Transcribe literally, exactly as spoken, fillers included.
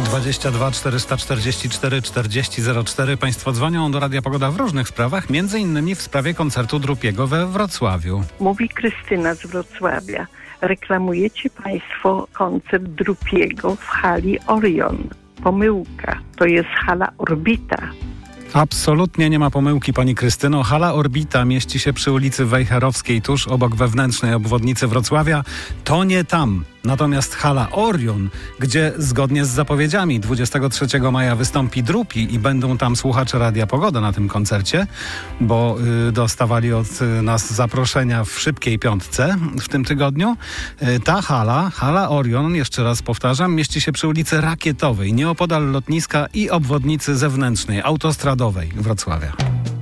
dwadzieścia dwa czterysta czterdzieści cztery czterdzieści zero cztery. Państwo dzwonią do Radia Pogoda w różnych sprawach, między innymi w sprawie koncertu Drupiego we Wrocławiu. Mówi Krystyna z Wrocławia. Reklamujecie Państwo koncert Drupiego w hali Orion. Pomyłka. To jest hala Orbita. Absolutnie nie ma pomyłki, pani Krystyno. Hala Orbita mieści się przy ulicy Wejherowskiej, tuż obok wewnętrznej obwodnicy Wrocławia. To nie tam. Natomiast hala Orion, gdzie zgodnie z zapowiedziami dwudziestego trzeciego maja wystąpi Drupi i będą tam słuchacze Radia Pogoda na tym koncercie, bo y, dostawali od y, nas zaproszenia w szybkiej piątce w tym tygodniu. Y, ta hala, hala Orion, jeszcze raz powtarzam, mieści się przy ulicy Rakietowej, nieopodal lotniska i obwodnicy zewnętrznej, autostradowej Wrocławia.